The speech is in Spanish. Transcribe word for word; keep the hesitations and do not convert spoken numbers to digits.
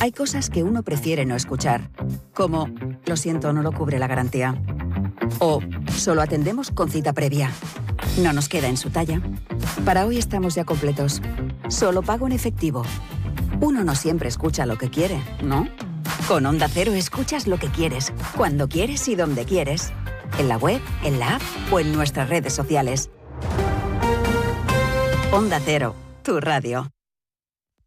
Hay cosas que uno prefiere no escuchar, como lo siento, no lo cubre la garantía. O solo atendemos con cita previa. No nos queda en su talla. Para hoy estamos ya completos. Solo pago en efectivo. Uno no siempre escucha lo que quiere, ¿no? Con Onda Cero escuchas lo que quieres, cuando quieres y donde quieres. En la web, en la app o en nuestras redes sociales. Onda Cero, tu radio.